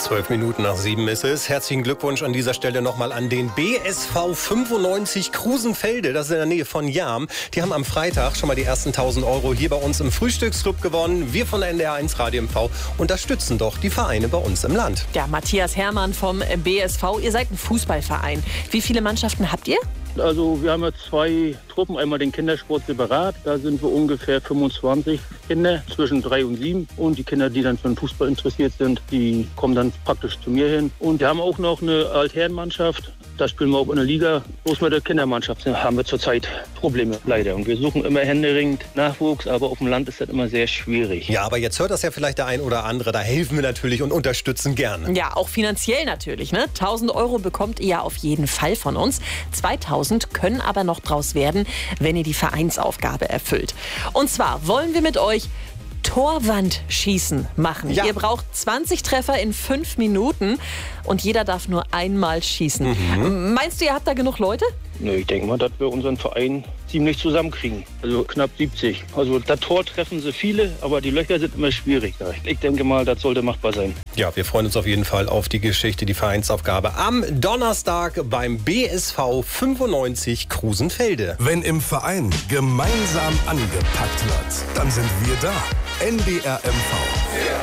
7:12 ist es. Herzlichen Glückwunsch an dieser Stelle nochmal an den BSV 95 Krusenfelde. Das ist in der Nähe von Jam. Die haben am Freitag schon mal die ersten 1.000 Euro hier bei uns im Frühstücksclub gewonnen. Wir von der NDR1 Radio MV unterstützen doch die Vereine bei uns im Land. Ja, Matthias Hermann vom BSV. Ihr seid ein Fußballverein. Wie viele Mannschaften habt ihr? Also wir haben ja 2 Truppen, einmal den Kindersport separat, da sind wir ungefähr 25 Kinder zwischen 3 und 7 und die Kinder, die dann für den Fußball interessiert sind, die kommen dann praktisch zu mir hin. Und wir haben auch noch eine Altherrenmannschaft, da spielen wir auch in der Liga. Bloß mit der Kindermannschaft haben wir zurzeit Probleme, leider. Und wir suchen immer händeringend Nachwuchs, aber auf dem Land ist das immer sehr schwierig. Ja, aber jetzt hört das ja vielleicht der ein oder andere, da helfen wir natürlich und unterstützen gerne. Ja, auch finanziell natürlich, ne? 1.000 Euro bekommt ihr ja auf jeden Fall von uns. 2.000 können aber noch draus werden, wenn ihr die Vereinsaufgabe erfüllt. Und zwar wollen wir mit euch Torwandschießen machen. Ja. Ihr braucht 20 Treffer in 5 Minuten und jeder darf nur einmal schießen. Meinst du, ihr habt da genug Leute? Nö, ich denke mal, dass wir unseren Verein ziemlich zusammenkriegen. Also knapp 70. Also das Tor treffen sie viele, aber die Löcher sind immer schwierig. Ich denke mal, das sollte machbar sein. Ja, wir freuen uns auf jeden Fall auf die Geschichte, die Vereinsaufgabe am Donnerstag beim BSV 95 Krusenfelde. Wenn im Verein gemeinsam angepackt wird, dann sind wir da. NDR MV.